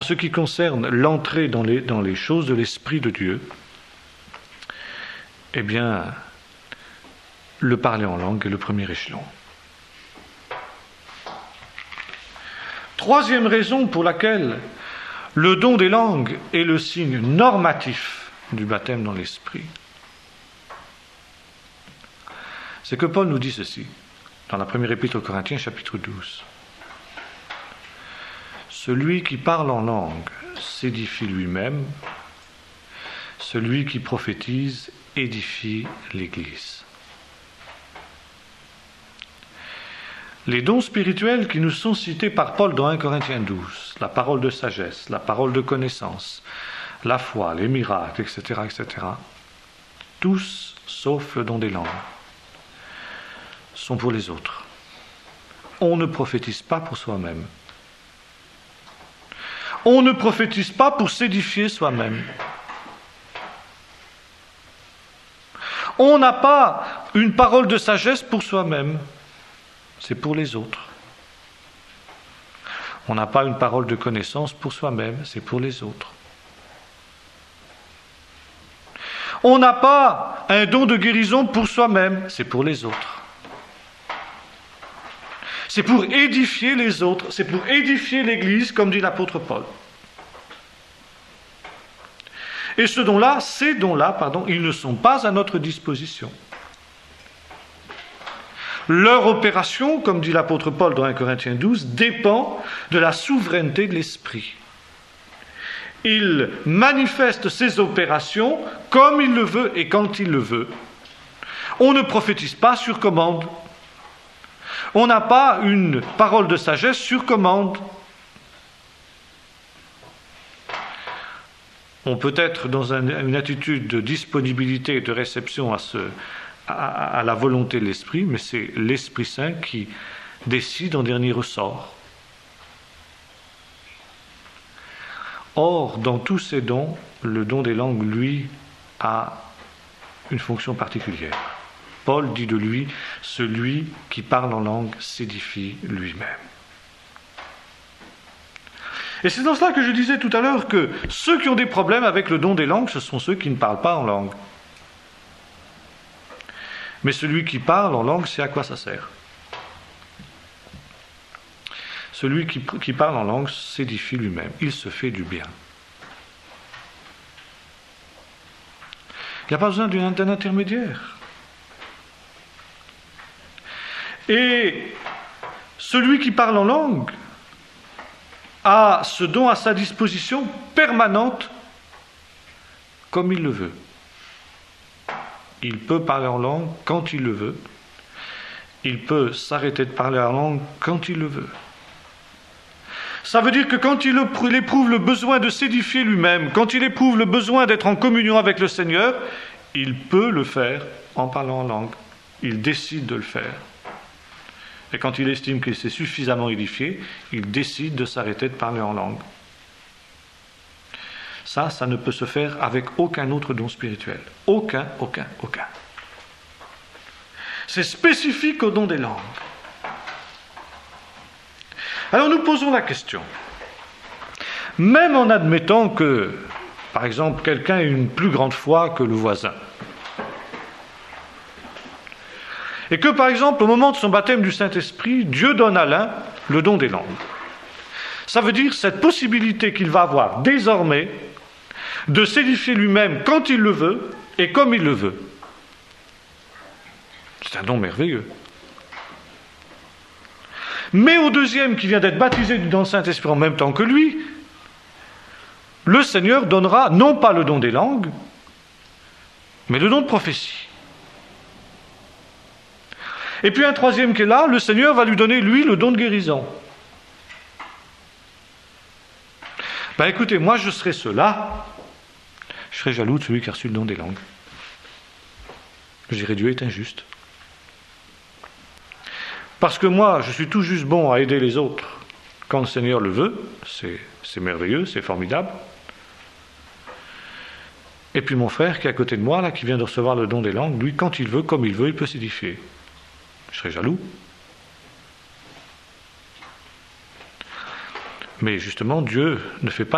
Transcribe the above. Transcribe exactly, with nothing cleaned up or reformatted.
ce qui concerne l'entrée dans les, dans les choses de l'Esprit de Dieu, eh bien, le parler en langue est le premier échelon. Troisième raison pour laquelle le don des langues est le signe normatif du baptême dans l'Esprit, c'est que Paul nous dit ceci, dans la première épître aux Corinthiens, chapitre douze. Celui qui parle en langue s'édifie lui-même, celui qui prophétise édifie l'Église. Les dons spirituels qui nous sont cités par Paul dans un Corinthiens douze, la parole de sagesse, la parole de connaissance, la foi, les miracles, et cetera, et cetera, tous, sauf le don des langues, sont pour les autres. On ne prophétise pas pour soi-même. On ne prophétise pas pour s'édifier soi-même. On n'a pas une parole de sagesse pour soi-même. C'est pour les autres. On n'a pas une parole de connaissance pour soi-même, c'est pour les autres. On n'a pas un don de guérison pour soi-même, c'est pour les autres. C'est pour édifier les autres, c'est pour édifier l'Église, comme dit l'apôtre Paul. Et ce don-là, ces dons-là, pardon, ils ne sont pas à notre disposition. Leur opération, comme dit l'apôtre Paul dans un Corinthiens douze, dépend de la souveraineté de l'Esprit. Il manifeste ses opérations comme il le veut et quand il le veut. On ne prophétise pas sur commande. On n'a pas une parole de sagesse sur commande. On peut être dans un, une attitude de disponibilité et de réception à, ce, à, à la volonté de l'Esprit, mais c'est l'Esprit Saint qui décide en dernier ressort. Or, dans tous ces dons, le don des langues, lui, a une fonction particulière. Paul dit de lui, celui qui parle en langue s'édifie lui-même. Et c'est dans cela que je disais tout à l'heure que ceux qui ont des problèmes avec le don des langues, ce sont ceux qui ne parlent pas en langue. Mais celui qui parle en langue, c'est à quoi ça sert? Celui qui, qui parle en langue s'édifie lui-même, il se fait du bien. Il n'y a pas besoin d'un intermédiaire. Et celui qui parle en langue a ce don à sa disposition permanente comme il le veut. Il peut parler en langue quand il le veut. Il peut s'arrêter de parler en langue quand il le veut. Ça veut dire que quand il éprouve le besoin de s'édifier lui-même, quand il éprouve le besoin d'être en communion avec le Seigneur, il peut le faire en parlant en langue. Il décide de le faire. Et quand il estime qu'il s'est suffisamment édifié, il décide de s'arrêter de parler en langue. Ça, ça ne peut se faire avec aucun autre don spirituel. Aucun, aucun, aucun. C'est spécifique au don des langues. Alors nous posons la question. Même en admettant que, par exemple, quelqu'un ait une plus grande foi que le voisin, et que, par exemple, au moment de son baptême du Saint-Esprit, Dieu donne à l'un le don des langues. Ça veut dire cette possibilité qu'il va avoir désormais de s'édifier lui-même quand il le veut et comme il le veut. C'est un don merveilleux. Mais au deuxième, qui vient d'être baptisé dans le Saint-Esprit en même temps que lui, le Seigneur donnera non pas le don des langues, mais le don de prophétie. Et puis un troisième qui est là, le Seigneur va lui donner, lui, le don de guérison. Ben écoutez, moi je serais cela, je serais jaloux de celui qui a reçu le don des langues. Je dirais, Dieu est injuste. Parce que moi, je suis tout juste bon à aider les autres quand le Seigneur le veut, c'est, c'est merveilleux, c'est formidable. Et puis mon frère qui est à côté de moi, là, qui vient de recevoir le don des langues, lui, quand il veut, comme il veut, il peut s'édifier. Je serais jaloux. Mais justement, Dieu ne fait pas